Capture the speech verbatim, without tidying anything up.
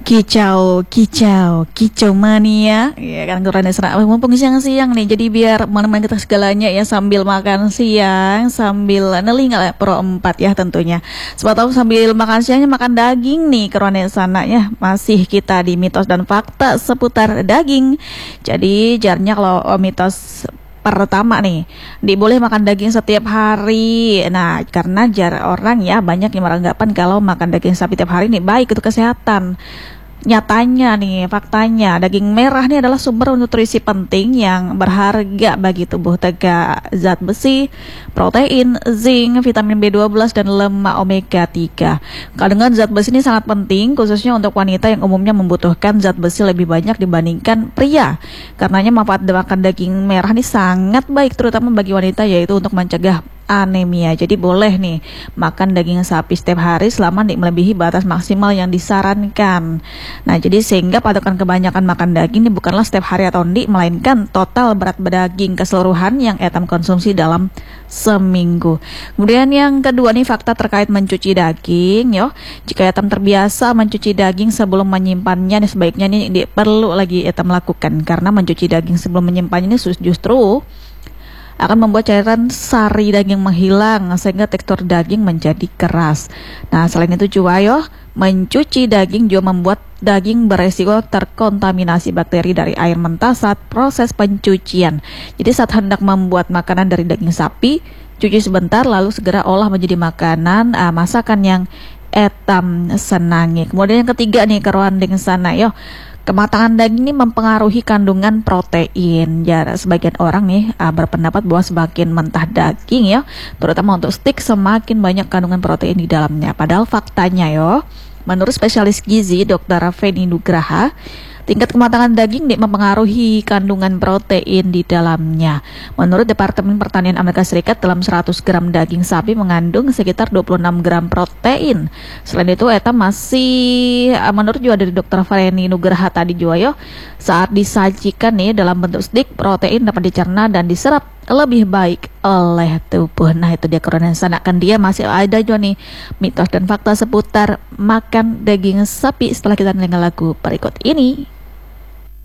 Kicau, kicau, kicau mania, ya kan kurang serak. Mumpung siang-siang nih, jadi biar menemani kita segalanya ya sambil makan siang, sambil nelinga pro empat ya tentunya. Sebab tahu sambil makan siangnya makan daging nih kerone sana ya. Masih kita di mitos dan fakta seputar daging. Jadi jarnya kalau oh, mitos pertama nih, diboleh makan daging setiap hari. Nah, karena jar orang ya banyak yang beranggapan kalau makan daging sapi tiap hari nih baik untuk kesehatan. Nyatanya nih, faktanya daging merah nih adalah sumber nutrisi penting yang berharga bagi tubuh, tegak zat besi, protein, zinc, vitamin B dua belas dan lemak omega tiga. Kandungan zat besi ini sangat penting khususnya untuk wanita yang umumnya membutuhkan zat besi lebih banyak dibandingkan pria. Karenanya manfaat makan daging merah ini sangat baik terutama bagi wanita, yaitu untuk mencegah anemia. Jadi boleh nih makan daging sapi setiap hari selama tidak melebihi batas maksimal yang disarankan. Nah, jadi sehingga patokan kebanyakan makan daging ini bukanlah setiap hari atau enggak, melainkan total berat daging keseluruhan yang etam konsumsi dalam seminggu. Kemudian yang kedua nih, fakta terkait mencuci daging yo. Jika etam terbiasa mencuci daging sebelum menyimpannya, nih, sebaiknya nih di, perlu lagi etam lakukan, karena mencuci daging sebelum menyimpannya ini justru akan membuat cairan sari daging menghilang sehingga tekstur daging menjadi keras. Nah, selain itu juga yo, mencuci daging juga membuat daging beresiko terkontaminasi bakteri dari air mentah saat proses pencucian. Jadi saat hendak membuat makanan dari daging sapi, cuci sebentar lalu segera olah menjadi makanan uh, masakan yang etam senangi. Kemudian yang ketiga nih, keruan dengan sana yo. Kematangan daging ini mempengaruhi kandungan protein. Ya, sebagian orang nih uh, berpendapat bahwa semakin mentah daging ya, terutama untuk steak, semakin banyak kandungan protein di dalamnya. Padahal faktanya yo, menurut spesialis gizi dokter Feni Nugraha, tingkat kematangan daging nih mempengaruhi kandungan protein di dalamnya. Menurut Departemen Pertanian Amerika Serikat, dalam seratus gram daging sapi mengandung sekitar dua puluh enam gram protein. Selain itu, eta masih menurut juga dari dokter Feni Nugraha tadi juga yo, saat disajikan nih dalam bentuk steak, protein dapat dicerna dan diserap lebih baik oleh tubuh. Nah, itu dia korona sanakan dia. Masih ada juga nih mitos dan fakta seputar makan daging sapi setelah kita dengar lagu berikut ini.